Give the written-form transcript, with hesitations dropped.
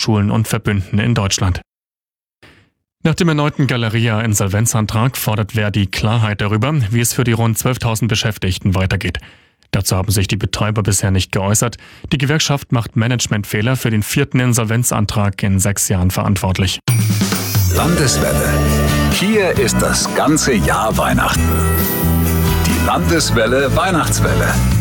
Hochschulen und Verbünden in Deutschland. Nach dem erneuten Galeria-Insolvenzantrag fordert Verdi Klarheit darüber, wie es für die rund 12.000 Beschäftigten weitergeht. Dazu haben sich die Betäuber bisher nicht geäußert. Die Gewerkschaft macht Managementfehler für den 4. Insolvenzantrag in 6 Jahren verantwortlich. Landeswelle. Hier ist das ganze Jahr Weihnachten. Die Landeswelle Weihnachtswelle.